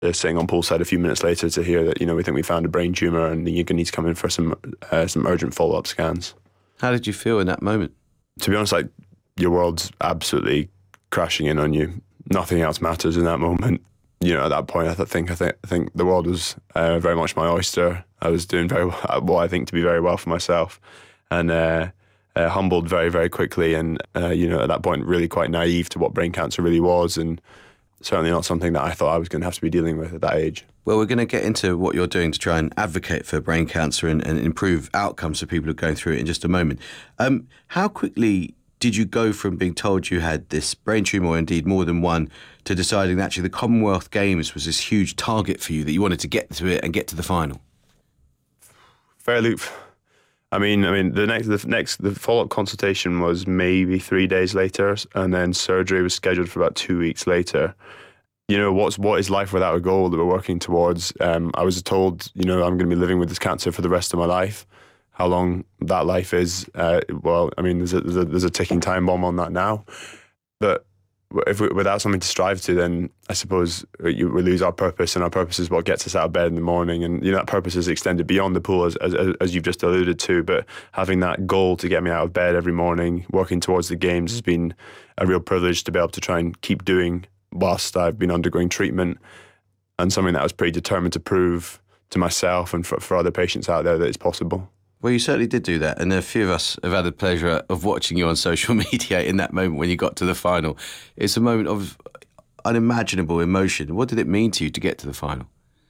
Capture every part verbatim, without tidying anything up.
uh, sitting on poolside a few minutes later to hear that, you know, we think we found a brain tumour and you're going to need to come in for some uh, some urgent follow-up scans. How did you feel in that moment? To be honest, like, your world's absolutely crashing in on you. Nothing else matters in that moment. You know, at that point, I th- think I think I think the world was uh, very much my oyster. I was doing very well, what I think to be very well for myself, and uh, uh, humbled very, very quickly. And uh, you know, at that point, really quite naive to what brain cancer really was, and certainly not something that I thought I was going to have to be dealing with at that age. Well, we're going to get into what you're doing to try and advocate for brain cancer and, and improve outcomes for people who are going through it in just a moment. Um, how quickly did you go from being told you had this brain tumour, or indeed more than one, to deciding that actually the Commonwealth Games was this huge target for you, that you wanted to get to it and get to the final? Fairly. I mean, I mean, the next, the next, the follow-up consultation was maybe three days later, and then surgery was scheduled for about two weeks later. You know, what's what is life without a goal that we're working towards? Um, I was told, you know, I'm going to be living with this cancer for the rest of my life. How long that life is, uh, well, I mean, there's a, there's a there's a ticking time bomb on that now. But if we, without something to strive to, then I suppose you, we lose our purpose, and our purpose is what gets us out of bed in the morning. And you know, that purpose is extended beyond the pool, as, as as you've just alluded to. But having that goal to get me out of bed every morning, working towards the games, has been a real privilege to be able to try and keep doing whilst I've been undergoing treatment, and something that I was pretty determined to prove to myself and for, for other patients out there that it's possible. Well, you certainly did do that, and a few of us have had the pleasure of watching you on social media in that moment when you got to the final. It's a moment of unimaginable emotion. What did it mean to you to get to the final?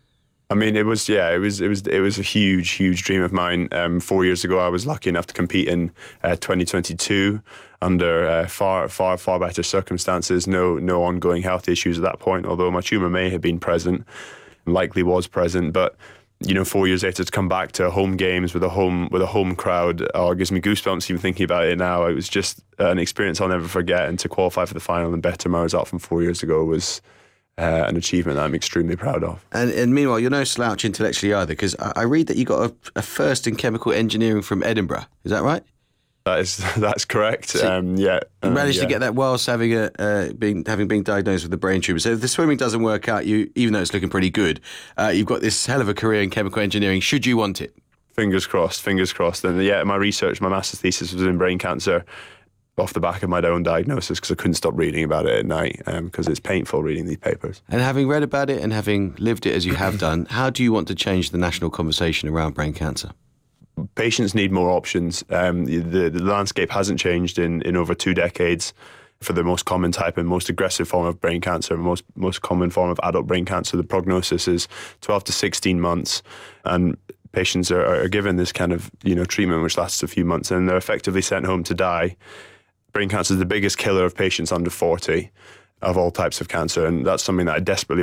I mean, it was, yeah, it was, it was, it was a huge, huge dream of mine. Um, four years ago, I was lucky enough to compete in uh, twenty twenty-two under uh, far, far, far better circumstances. No, no ongoing health issues at that point. Although my tumour may have been present, likely was present, but you know, four years later to come back to home games with a home with a home crowd, oh, it gives me goosebumps even thinking about it now. It was just an experience I'll never forget, and to qualify for the final and better my result from four years ago was uh, an achievement that I'm extremely proud of. And, and meanwhile, you're no slouch intellectually either, because I, I read that you got a, a first in chemical engineering from Edinburgh. Is that right? That is that's correct. So um, yeah, you um, managed yeah. to get that whilst having a uh, being having been diagnosed with a brain tumour. So if the swimming doesn't work out, you even though it's looking pretty good, uh, you've got this hell of a career in chemical engineering. Should you want it? Fingers crossed. Fingers crossed. And yeah, my research, my master's thesis was in brain cancer, off the back of my own diagnosis, because I couldn't stop reading about it at night, because um, it's painful reading these papers. And having read about it and having lived it as you have done, how do you want to change the national conversation around brain cancer? Patients need more options. Um, the, the landscape hasn't changed in, in over two decades for the most common type and most aggressive form of brain cancer, most most common form of adult brain cancer. The prognosis is twelve to sixteen months, and patients are, are given this kind of you know treatment which lasts a few months, and they're effectively sent home to die. Brain cancer is the biggest killer of patients under forty of all types of cancer, and that's something that I desperately